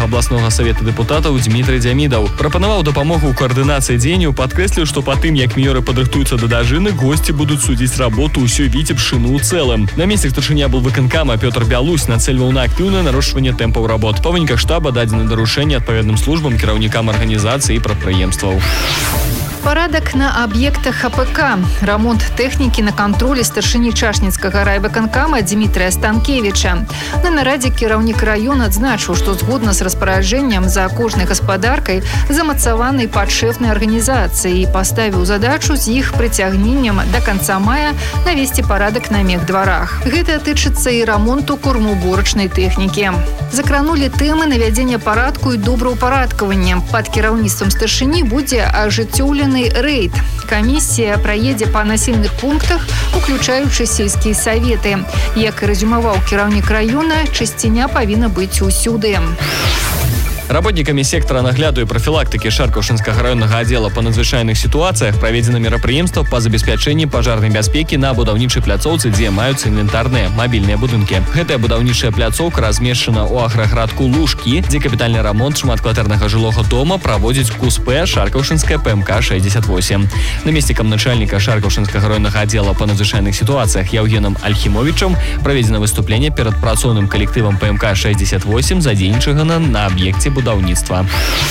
сельскага абласнога савета дэпутатаў Дмітрый Дзямідаў. Прапанаваў дапамогу ў каардынацыі дзеянняў, падкрэсліў, што па тым, як міёры падрыхтуюцца да дажыны, госці будуць судзіць работу ўсёй Віцебшчыны ў цэлым. Намеснік старшыня аблвыканкама Пётр Бялусь нацэльваў на актыўнае нарощванне тэмпаў работ. Па выніках штаба дадзены даручэнні адпаведным службам, кіраўнікам арганізацый і прадпрыемстваў. Парадак на аб'ектах АПК. Рамонт тэхнікі на кантролі старшыні Чашніцкага райвыканкама Дмітрия Станкевіча. На нарадзе кіраўнік раёна адзначыў, што згодна з распараджэннем за кожнай гаспадаркай замацаванай падшэфнай арганізацыі і паставіў задачу з іх прыцягненнем да канца мая навесці парадак на мехдварах. Гэта тычыцца і рамонту кормаўборачнай тэхнікі. Закранулі тэмы навядзення парадку і добраўпарадкавання. Пад кіраўніцтвам старшыні будзе ажыццёўлены рейд. Камісія праедзе па населеных пунктах, уключаючы сельскія саветы. Як і рэзюмаваў кіраўнік раёна, чысціня павінна быць усюды. Работниками сектора нагляду и профилактики Шаркаўшынскага районного отдела по надзвычайных ситуациях проведено мероприемство по забеспячению пожарной бяспеки на будаўнічай пляцоўцы, дзе маюцца инвентарные мобильные будынки. Гэтая будаўнічая пляцоўка размешчана ў аграградку Лужкі, дзе капітальны рамонт шматкватэрнага жылога дома праводзіць КУСП Шаркаўшынская ПМК-68. Намеснікам начальника Шаркаўшынскага районного отдела по надзвычайных ситуациях Яўгенам Альхімовічам проведено выступление перед працоўным коллективом ПМК-68, задзейнічанага на объекте будаўніцтва.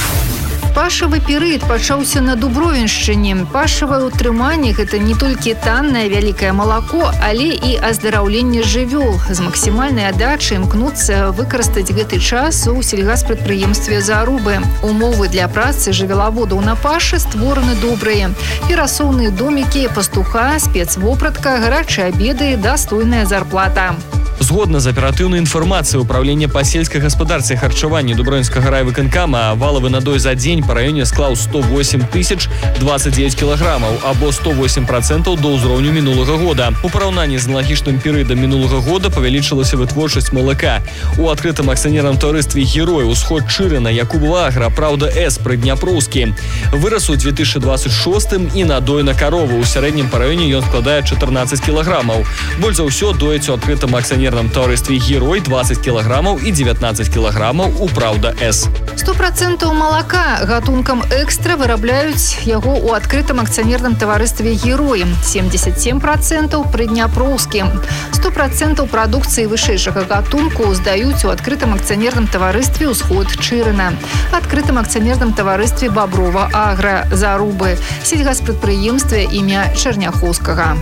Пашавы перыяд пачаўся на Дубровіншчыне. Пашавае ўтрыманне – гэта не толькі таннае вялікае малако, але і аздараўленне жывёл. З максімальнай аддачай імкнуцца выкарыстаць гэты час у сельгаспрадпрыемстве Зарубы. Умовы для працы жывёлаводаў на пашы створаны добрыя. Перасоўныя домікі, пастуха, спецвопратка, гарачыя абеды, дастойная зарплата. Згодна з аператыўнай інфармацыяй Управлення па сельскай гаспадарцы і харчаванні Дубровінскага райвыканкама, валавы надой за дзень па раёне склаў 108 029 кілаграмаў, або 108% до ўзроўню мінулага года. У параўнанні з аналагічным перыядам мінулага года павялічылася вытворчасць малака. У адкрытым акцыянерным таварыстве «Герой» Усход Чырына, Якубова Агра, Праўда С, Прыдняпроўскі вырас у 2026 і надой на карову. У сярэднім па раёне ён складае 14 кілаграмаў. Больш за ўсё дояць у адкрытым акцыянерным таварыстве «Герой» 20 кілаграмаў і 19 кілаграмаў у «Праўда С». 100% малака гатункам экстра вырабляюць яго ў адкрытым акцыянерным таварыстве «Герой», 77% пры Дняпроўскі. 100% прадукцыі вышэйшага гатунку здаюць у адкрытым акцыянерным таварыстве «Усход Чырына», адкрытым акцыянерным таварыстве «Баброва Агра», Зарубы, сельгаспрадпрыемстве імя Чарняхоўскага.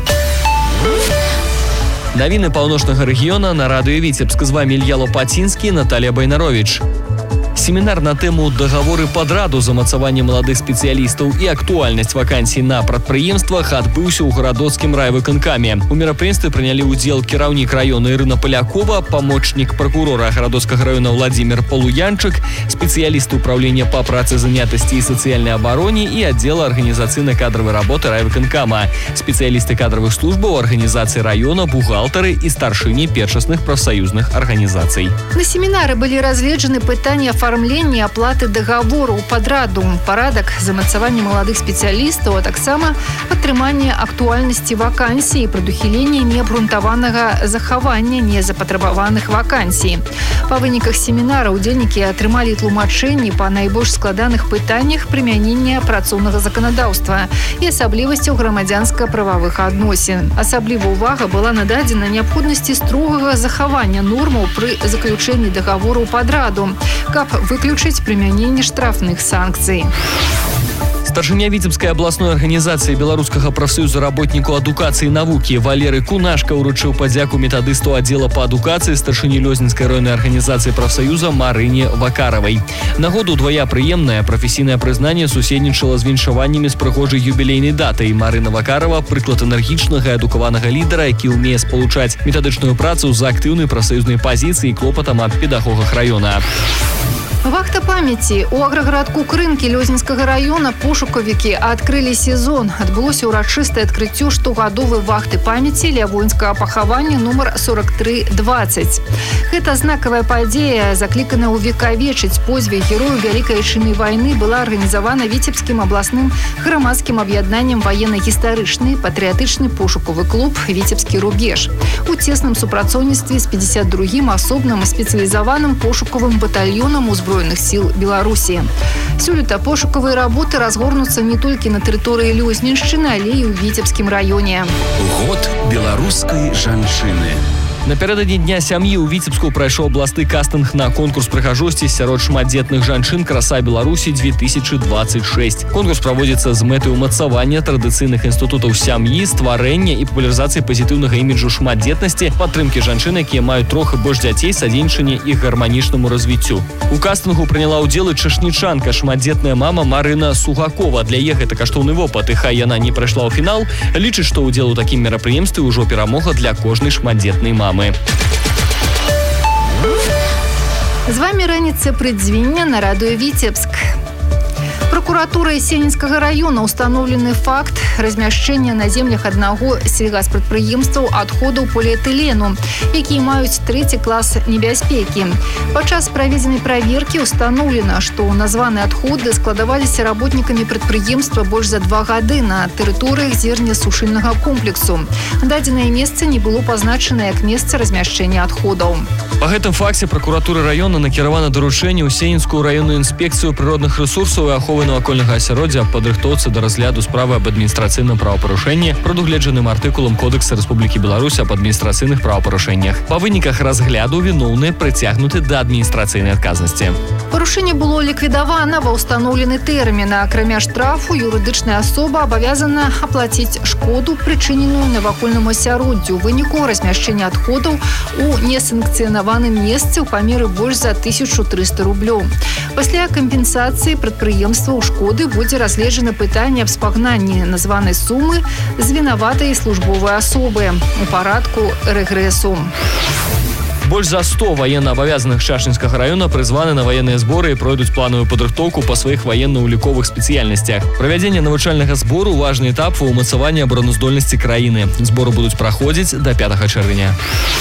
Навіны паўночнага рэгіёна на радыё Віцебск. З вамі Ілья Лопатінскі, Наталья Байнарович. Семінар на тэму «Дагаворы падраду, замацаванне маладых спецыялістаў і актуальнасць вакансій на прадпрыемствах» адбыўся ў гарадоцкім райвыканкаме. У мерапрыемстве прынялі ўдзел кіраўнік раёна Ірына Палякова, памочнік пракурора гарадоцкага раёна Владзімир Полуянчык, спецыялісты ўправлення па працы, занятасці і сацыяльнай абароне і аддзела арганізацыйна-кадравай работы райвыканкама, спецыялісты кадравых службаў арганізацыі раёна, бухгалтары і старшыні першасных прафсаюзных арганізацый. На семінары былі разгледжаны пытанні оформлення аплаты дагавору падраду, парадак замацавання маладых спецыялістаў, а таксама падтрыманне актуальнасці вакансій і прадухіленне неабгрунтаванага захавання незапатрабаваных вакансій. Па выніках семінара удзельнікі атрымалі тлумачэнні па найбольш складаных пытаннях прымянення працоўнага заканадаўства і асаблівасцяў грамадзянска-прававых адносін. Асабліва ўвага была нададзена неабходнасці строгага захавання нормаў пры заключэнні дагавору падраду, каб выключыць прымяненне штрафных санкцый. Старшыня Віцебскай абласной арганізацыі беларускага прафсаюза работніку адукацыі і навукі Валерый Кунашка ўручыў падзяку метадысту аддзела па адукацыі старшыні Лёзнінскай раённай арганізацыі прафсаюза Марыне Вакаравай. Нагода ўдвая прыемная, прафесійнае прызнанне суседнічала з віншаваннямі з прыгожай юбілейнай датай. Марына Вакарава – прыклад энергічнага і адукаванага лідара, які ўмее спалучаць метадычную працу з актыўнай прафсаюзнай пазіцыяй і клопатам аб педагогах раёна. Вахта памяці. У аграгарадку Крынкі Лёзнінскага раёна пошукавікі адкрылі сезон. Адбылося ўрачыстае адкрыццё штогадовай вахты памяці ля воінскага пахавання нумар 4320. Гэта знакавая падзея, закліканая ўвекавечыць подзвіг герояў Вялікай Айчыннай вайны, была арганізавана Віцебскім абласным грамадскім аб'яднаннем ваенна-гістарычны патрыятычны пошукавы клуб «Віцебскі рубеж» у цесным супрацоўніцтве з 52-м асобным спецыялізаваным пошукавым батальёнам узброеных Збройных сил Беларуси. Сёлета пошукавыя работы разгорнуцца не толькі на тэрыторыі Лёзненшчыны, але і ў Віцебскім раёне. Год беларускай жанчыны. Напярэдадні дня сям'і ў Віцебску прайшоў абласны кастынг на конкурс прыгажосці сярод шматдзетных жанчын «Краса Беларусі 2026». Конкурс праводзіцца з мэтай умацавання традыцыйных інстытутаў сям'і, стварэння і папулярызацыі пазітыўнага іміджу шматдзетнасці, падтрымкі жанчын, якія маюць трохі больш дзяцей, садзейнічанне іх гарманічнаму развіццю. У кастынгу прыняла ўдзел і чашнічанка, шматдзетная мама Марына Сугакова. Для яе гэта каштоўны вопыт, і хай яна не прайшла ў фінал, лічыць, што ўдзел у такім мерапрыемстве ўжо перамога для кожнай шматдзетнай мамы. З вами раніца прыдзвіння на радыё Віцебск. Прокуратурой Сенінскага района установлены факт размяшчэння на землях аднаго сельгаспрадпрыемстваў адходаў поліэтылену, якія маюць 3 клас небяспекі. Падчас праведзенай праверкі установлена, што названыя адходы складаваліся работнікамі прадпрыемства больш за 2 гады на тэрыторыях зернесушыльнага комплексу. Дадзенае месца не было пазначана як месца размяшчэння адходаў. Па гэтым факце прокуратуры района накіравана даручэнне ў Сенінскую раённую інспекцыю прыродных рэсурсаў і аховы навакольнага асяроддзя аб падрыхтоўцы да разгляду справы аб адміністрацыйным правапарушэнні, прадугледжаным артыкулам Кодекса Рэспублікі Беларусь аб адміністрацыйных правапарушэннях. Па выніках разгляду віноўныя прыцягнуты да адміністрацыйнай адказнасці. Парушэнне было ліквідавана ва ўстаноўлены тэрмін. Акрамя штрафу, юрыдычная асоба абавязана аплаціць шкоду, прычыненую навакольнаму асяроддзю ў выніку размяшчэння адходаў у несанкцыянаваным месцы ў памеры больш за 1300 рублёў. Пасля кампенсацыі прадпрыемства ў шкоды будзе разгледжана пытанне аб спагнанні названай сумы з вінаватай службовай асобы у парадку рэгрэсу. Больш за 100 военно-абавязаных Чашнінскага района прызваны на военныя зборы і пройдуць планавую падрыхтоўку па сваіх военно-ўліковых спецыяльнасцях. Правядзенне навучальнага збору – важны этап ва ўмацавання абараназдольнасці краіны. Зборы будуць праходзіць да 5 чэрвеня.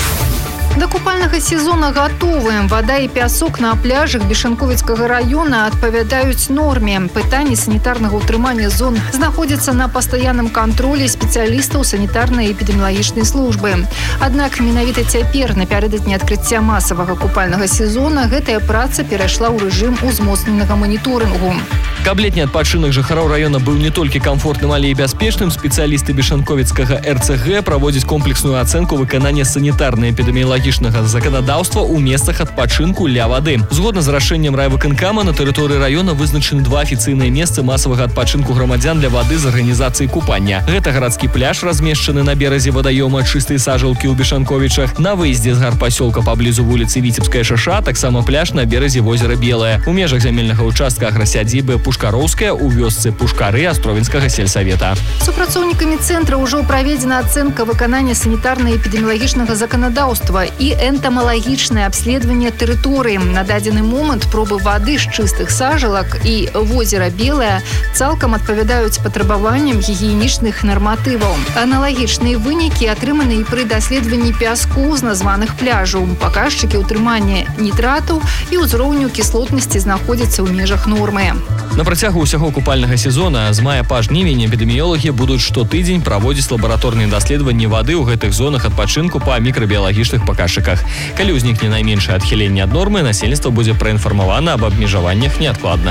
Да купальнага сезона гатовы. Вада і пясок на пляжах Бешанковіцкага района адпавядаюць норме. Пытанні санітарнага ўтрымання зон знаходзяцца на пастаянным кантролі спецыялістаў санітарнай і эпідэміялагічнай службы. Аднак менавіта цяпер, напярэдадні адкрыцця масавага купальнага сезона, гэтая праца перайшла ў рэжым узмоцненага маніторынгу. Каб летні адпачынак жыхароў района быў не толькі камфортным, але і бяспечным, спецыялісты Бешанковіцкага РЦГ праводзяць комплексную ацэнку выканання санітарна-эпідэміялагічнага заканадаўства ў месцах адпачынку ля вады. Згодна з рашэннем райвыканкама на тэрыторыі района вызначаны 2 афіцыйныя месцы масавага адпачынку грамадзян для вады з арганізацыяй купання. Гэта гарадскі пляж, размешчаны на беразе вадаёма чыстай сажалкі ў Бешанковічах, на выездзе з гарпасёлка паблізу вуліцы Віцебская шаша, таксама пляж на беразе возера Белае. У межах зямельнага ўчастка аграсядзібы Пушкароўская ў вёсцы Пушкары Астровінскага сельсавета. Супрацоўнікамі цэнтра ўжо праведзена ацэнка выканання санітарна-эпідэміялагічнага заканадаўства і энтамалагічнае абследаванне тэрыторыі. На дадзены момант пробы вады з чыстых сажалак і возера Белае цалкам адпавядаюць патрабаванням гігіенічных нарматываў. Аналагічныя вынікі атрыманы і пры даследаванні пяску з названых пляжаў. Паказчыкі ўтрымання нітратаў і ўзроўню кіслотнасці знаходзяцца ў межах нормы. На працягу ўсяго купальнага сезона з мая па жнівень эпідэміёлагі будуць штотыдзень праводзіць лабараторныя даследаванні вады ў гэтых зонах адпачынку па мікрабіялагічных паказчыках. Калі ўзнікне найменшае адхіленне ад нормы, насельніцтва будзе праінфармавана аб абмежаваннях неадкладна.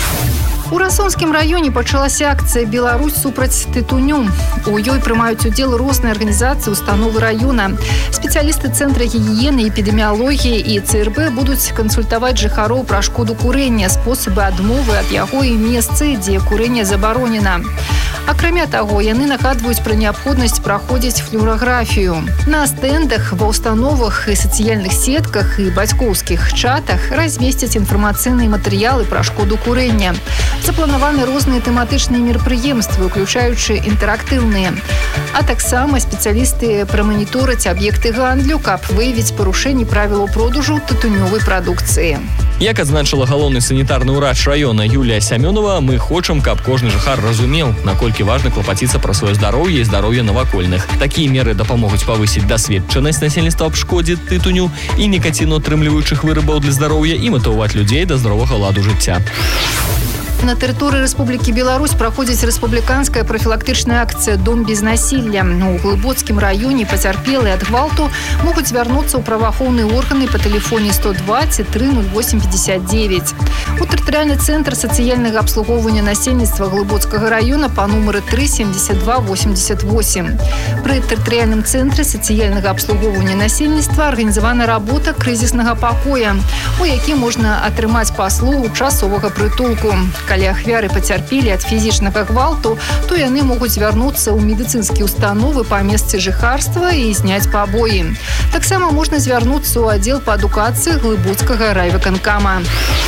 У Расонскім раёне пачалася акцыя «Беларусь супраць тытуню». У ёй прымаюць удзел розныя арганізацыі, установы раёна. Спецыялісты Цэнтра гігіены, эпідэміялогіі і ЦРБ будуць кансультаваць жыхароў пра шкоду курэння, спосабы адмовы ад яго і месцы, дзе курэнне забаронена. Акрамя таго, яны нагадваюць пра неабходнасць праходзіць флюараграфію. На стэндах, ва ўстановах і сацыяльных сетках і бацькоўскіх чатах размесцяць інфармацыйныя матэрыялы пра шкоду курэння. Запланаваны розныя тэматычныя мерапрыемствы, уключаючы інтэрактыўныя. А таксама спецыялісты праманітораць аб'екты гандлю, каб выявіць парушэнні правілаў продажу тытунёвай прадукцыі. Як адзначыла галоўны санітарны ўрач раёна Юлія Сямёнова, мы хочам, каб кожны жыхар разумеў, наколькі важна клапаціцца пра сваё здароўе і здароўе навакольных. Такія меры дапамогуць павысіць дасведчанасць насельніцтва аб шкодзе тытуню і нікаціну атрымліваючых вырабаў для здароўя і матываваць людзей да здаровага ладу жыцця. На тэрыторыі Рэспублікі Беларусь праходзіць рэспубліканская прафілактычная акцыя «Дом без насилля». У Глыбоцкім раёне пацярпелыя ад гвалту могуць звярнуцца ў праваахоўныя органы па тэлефоне 120 308 59. У тэрытарыяльны цэнтр сацыяльнага абслугоўвання насельніцтва Глыбоцкага раёна па нумары 3 72 88. Пры тэрытарыяльным цэнтры сацыяльнага абслугоўвання насельніцтва арганізавана работа крызіснага пакоя, у якім можна атрымаць паслугу часовага прытулку. Калі ахвяры пацярпелі ад фізічнага гвалту, то яны могуць звярнуцца ў медыцынскія установы па месцы жыхарства і зняць пабоі. Таксама можна звярнуцца ў аддзел па адукацыі Глыбоцкага райвыканкама.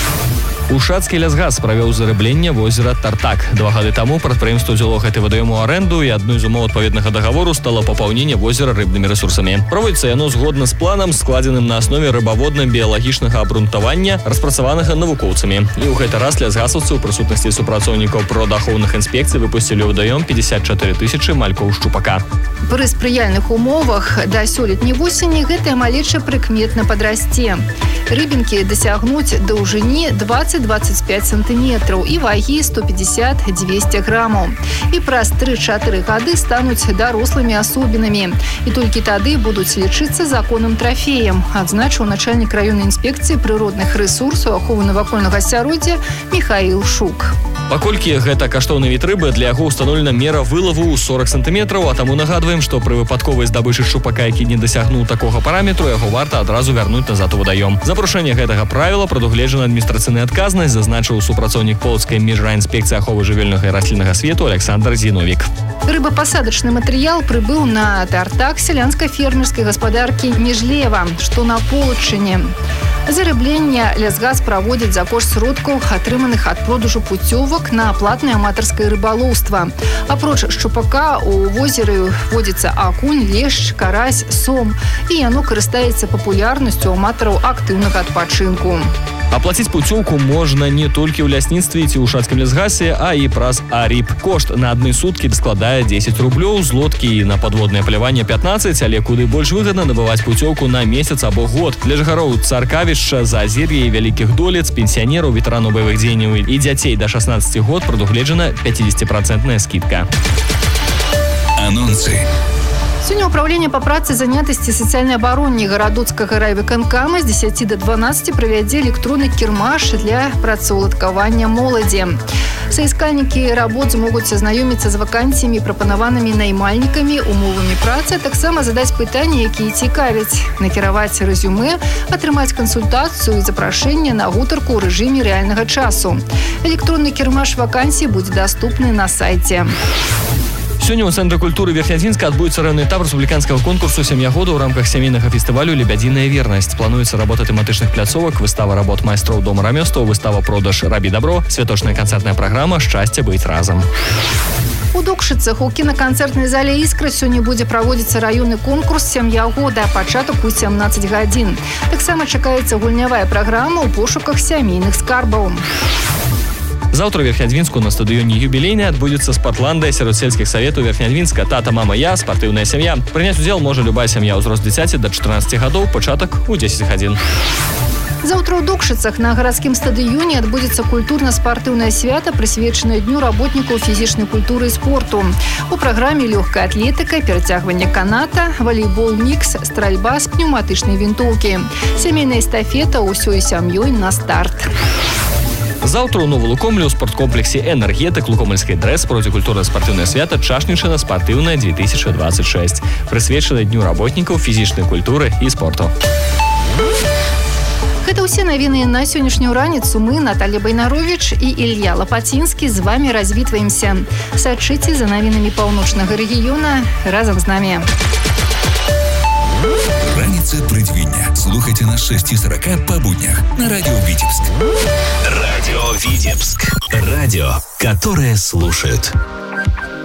Ушацкі лясгаз правёў зарыбленне возера Тартак. 2 гады таму прадпрыемства ўзяло гэты вадаём у арэнду, і адной з умоў адпаведнага дагавору стала папаўненне возера рыбнымі рэсурсамі. Праводзіцца яно згодна з планам, складзеным на аснове рыбаводна-біялагічнага абрунтавання, распрацаванага навукоўцамі. І ў гэты раз лясгасаўцы ў прысутнасці супрацоўнікаў прыродаахоўных інспекцый выпусцілі ў вадаём 54 000 малькоў шчупака. Пры спрыяльных умовах да сёлетняй восені гэтая малеча прыкметна падрасце. Рыбінкі дасягнуць даўжыні 20-25 сантыметраў і вагі 150-200 грамаў. І праз 3-4 гады стануць дарослымі асобінамі. І толькі тады будуць лічыцца законным трафеем, адзначыў начальнік раённай інспекцыі прыродных рэсурсаў аховы навакольнага асяроддзя Михаил Шук. Паколькі гэта каштоўны від рыбы, для яго ўстаноўлена мера вылаву ў 40 сантыметраў, а таму нагадваем, што пры выпадковай здабычы шчупака, які не дасягнуў такога параметру, яго варта адразу вярнуць назад у вадаём. За парушэнне гэтага правіла прадугледжана адміністрацыйная адказнасць, зазначыў супрацоўнік Полацкай міжрайінспекцыі аховы жывёльнага і расліннага свету Александр Зіновік. Рыбапасадачны матэрыял прыбыў на Тартак сялянска-фермерскай гаспадаркі Міжлева, што на Полачыне. Зарыбленне лясгаз праводзіць за кошт сродкаў, атрыманых ад продажу пуцёвак на платнае аматарскае рыбалоўства. Апроч шчупака у возеры водзіцца акунь, лешч, карась, сом, і яно карыстаецца папулярнасцю аматараў актыўнага адпачынку. Аплаціць пуцёўку можна не толькі ў лясніцтве ці ў шацкім лясгасе, а і праз АРІП. Кошт на адны суткі складае 10 рублёў, з лодкі і на падводнае паляванне 15, але куды больш выгадна набываць пуцёўку на месяц або год. Для жыхароў Царкавішча, Заазір'я і Вялікіх Долец, пенсіянераў, ветэранаў баявых дзеянняў і дзяцей да 16 год прадугледжана 50% скидка. Анонсы. Сёння ўправленне па працы, занятасці сацыяльнай абароне гарадоцкага райвыканкама з 10 до 12 правядзе электронны кірмаш для працаўладкавання моладзі. Саіскальнікі работ змогуць азнаёміцца з вакансіямі, прапанаванымі наймальнікамі, умовамі працы, а таксама задаць пытанні, якія цікавяць, накіраваць рэзюмэ, атрымаць кансультацыю і запрашэнне на гутарку ў рэжыме рэальнага часу. Электронны кірмаш вакансій будзе даступны на сайце. Сёння ў Цэнтры культуры Верхнядвінска адбудзецца раённы этап рэспубліканскага конкурсу «Сям'я года» ў рамках сямейнага фестывалю «Лебядиная вернасць». Плануецца работа тэматычных пляцовак, выстава работ майстроў дома рамёстваў, выстава продаж «Рабі дабро», святочная канцэртная праграма «Шчасце быць разам». У Докшыцах у кінаканцэртнай зале «Іскра» сёння будзе праводзіцца раённы конкурс «Сям'я года», пачатак у 17 гадзін. Таксама чакаецца гульнявая праграма ў пошуках сямейных скарбаў. Заўтра ў Верхнядвінску на стадыёне «Юбілейны» адбудзецца спартландыя сярод сельскіх саветаў Верхнядвінска «Тата, мама, я. Спартыўная сям'я». Прыняць удзел можа любая сям'я ўзрост дзіцяці да 14 гадоў, пачатак у 10 гадзін. Заўтра ў Докшыцах на гарадскім стадыёне адбудзецца культурна-спартыўнае свята, прысвечанае дню работнікаў фізічнай культуры і спорту. У праграме лёгкая атлетыка, перацягванне каната, валейбол-мікс, стральба з пнеўматычнай вінтоўкі. Сямейная эстафета ўсёй сям'ёй на старт. Заўтра ў Новалукомлі ў спорткомплексе «Энергетык» лукомельскай ДРЭС пройдзе культурна-спартыўнае свята «Чашнічына спартыўная 2026», прысвечанае дню работнікаў фізічнай культуры і спорту. Гэта ўсе навіны на сённяшнюю раніцу. Мы, Наталья Байнарович і Ілья Лапацінскі, з вами развітваемся. Сачыце за навінамі паўночнага рэгіёна разам з намі. Раніца прыдвіння. Слухайте на 6:40 по буднях на радио Витебск. Радио Витебск. Радио, которое слушает.